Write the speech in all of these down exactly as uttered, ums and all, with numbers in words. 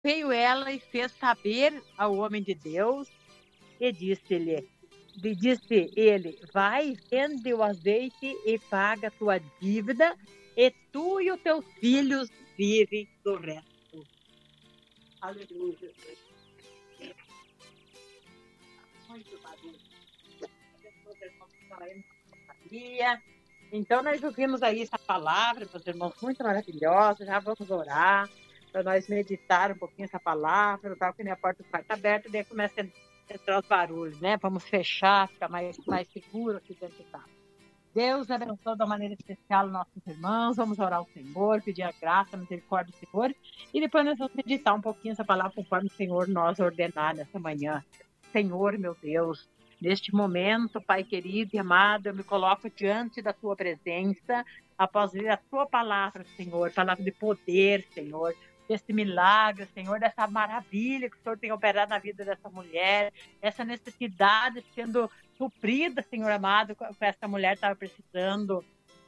veio ela e fez saber ao homem de Deus e disse-lhe, e disse ele, vai, vende o azeite e paga a tua dívida, e tu e os teus filhos vivem do resto. Aleluia. Muito barulho. Então, nós ouvimos aí essa palavra, meus irmãos, muito maravilhosa. Já vamos orar para nós meditar um pouquinho essa palavra. Eu estava com a minha porta do quarto aberta, daí começa a entrar os barulhos, né? Vamos fechar, ficar mais, mais seguro aqui dentro de casa. Deus abençoe de uma maneira especial os nossos irmãos. Vamos orar ao Senhor, pedir a graça, a misericórdia do Senhor. E depois nós vamos meditar um pouquinho essa palavra conforme o Senhor nos ordenar nessa manhã. Senhor, meu Deus, neste momento, Pai querido e amado, eu me coloco diante da Tua presença, após ler a Tua palavra, Senhor, palavra de poder, Senhor, desse milagre, Senhor, dessa maravilha que o Senhor tem operado na vida dessa mulher, essa necessidade sendo suprida, Senhor amado, que essa mulher estava precisando,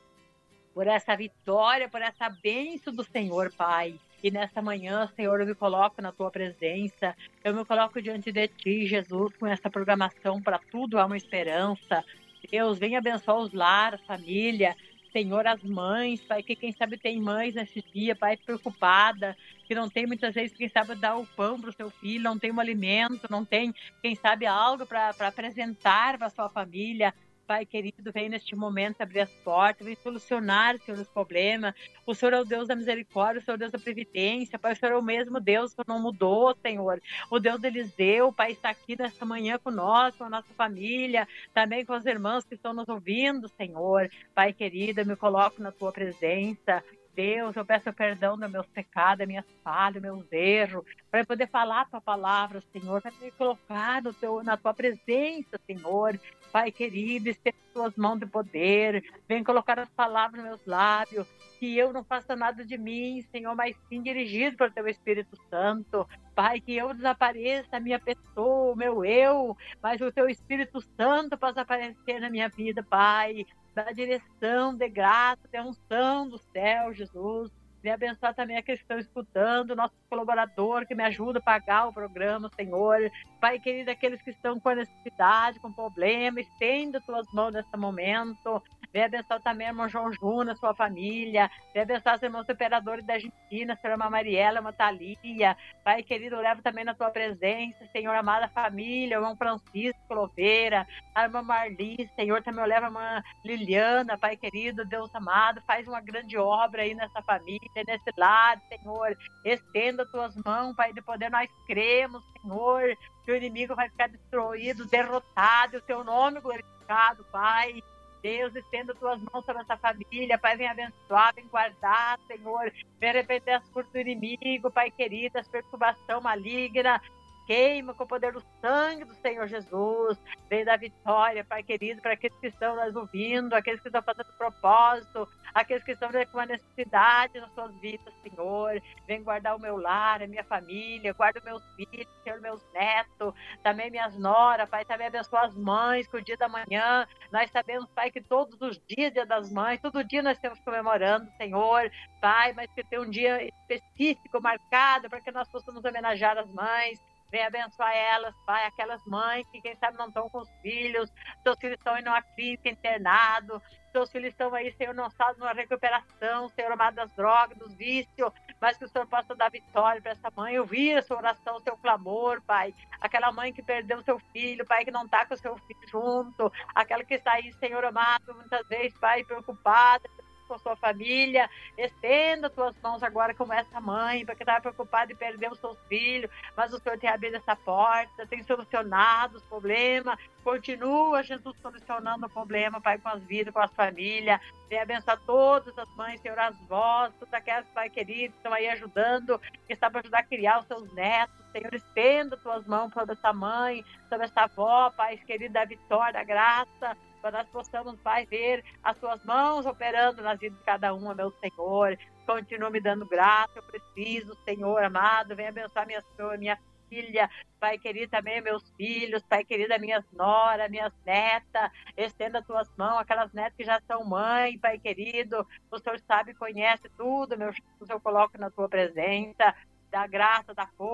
por essa vitória, por essa bênção do Senhor, Pai. E nessa manhã, Senhor, eu me coloco na Tua presença, eu me coloco diante de Ti, Jesus, com essa programação para tudo há uma esperança. Deus, venha abençoar os lares, a família, Senhor, as mães, Pai, que quem sabe tem mães nesse dia, Pai, preocupada, que não tem muitas vezes, quem sabe, dar o pão para o seu filho, não tem um alimento, não tem, quem sabe, algo para apresentar para a sua família. Pai querido, vem neste momento abrir as portas, vem solucionar, Senhor, os problemas. O Senhor é o Deus da misericórdia, o Senhor é o Deus da previdência, Pai, o Senhor é o mesmo Deus que não mudou, Senhor. O Deus de Eliseu, Pai, está aqui nesta manhã com nós, com a nossa família, também com os irmãos que estão nos ouvindo, Senhor. Pai querido, eu me coloco na Tua presença. Deus, eu peço perdão dos meus pecados, minhas falhas, meus erros, para poder falar a Tua palavra, Senhor, para me colocar no teu, na Tua presença, Senhor. Pai querido, estenda as Tuas mãos de poder, vem colocar as palavras nos meus lábios, que eu não faça nada de mim, Senhor, mas sim dirigido pelo Teu Espírito Santo. Pai, que eu desapareça, a minha pessoa, o meu eu, mas o Teu Espírito Santo possa aparecer na minha vida, Pai, da direção, de graça, de unção do céu, Jesus. Me abençoar também aqueles que estão escutando, nossos colaboradores que me ajudam a pagar o programa, Senhor. Pai querido, aqueles que estão com necessidade, com problema, estenda tuas mãos nesse momento. Venha abençoar também o irmão João Júnior, sua família. Venha abençoar os irmãos operadores da Argentina, a senhora Mariela, a Matalia. Pai querido, leva também na tua presença, Senhor, amada família, o irmão Francisco Louveira, a irmã Marli, Senhor, também leva a irmã Liliana, Pai querido, Deus amado, faz uma grande obra aí nessa família, nesse lar, Senhor. Estenda tuas mãos, Pai de poder, nós cremos, Senhor, que o inimigo vai ficar destruído, derrotado, o teu nome glorificado, Pai. Deus, estenda tuas mãos sobre essa família, Pai, vem abençoar, vem guardar, Senhor, vem arrepender as forças do inimigo, Pai querido, as perturbação maligna, queima com o poder do sangue do Senhor Jesus, vem da vitória, Pai querido, para aqueles que estão nos ouvindo, aqueles que estão fazendo propósito, aqueles que estão com uma necessidade nas suas vidas, Senhor, vem guardar o meu lar, a minha família, guarda os meus filhos, Senhor, meus netos, também minhas noras, Pai, também abençoa as mães, que o dia da manhã, nós sabemos, Pai, que todos os dias, dia das mães, todo dia nós estamos comemorando, Senhor, Pai, mas que tem um dia específico, marcado, para que nós possamos homenagear as mães. Vem abençoar elas, Pai, aquelas mães que, quem sabe, não estão com os filhos, seus filhos estão indo numa clínica, internado, seus filhos estão aí, Senhor, não sabem, numa recuperação, Senhor, amado, das drogas, dos vícios, mas que o Senhor possa dar vitória para essa mãe, ouvir a sua oração, o seu clamor, Pai, aquela mãe que perdeu o seu filho, Pai, que não está com o seu filho junto, aquela que está aí, Senhor amado, muitas vezes, Pai, preocupada com sua família, estenda tuas mãos agora como essa mãe, porque estava preocupada em perder os seus filhos, mas o Senhor tem abrido essa porta, tem solucionado os problemas, continua, Jesus, solucionando o problema, Pai, com as vidas, com as famílias, vem abençoar todas as mães, Senhor, as vós, todas aquelas, Pai querido, que estão aí ajudando, que está para ajudar a criar os seus netos, Senhor, estenda tuas mãos sobre essa mãe, sobre essa avó, Pai querido, da vitória, da graça, para nós possamos, Pai, ver as Suas mãos operando nas vidas de cada uma, meu Senhor. Continua me dando graça, eu preciso, Senhor amado, vem abençoar minha, minha filha, Pai querido, também meus filhos, Pai querido, minhas noras, minhas netas, estenda as Tuas mãos, aquelas netas que já são mãe, Pai querido, o Senhor sabe, conhece tudo, meu Jesus, eu coloco na Tua presença. da graça, da força.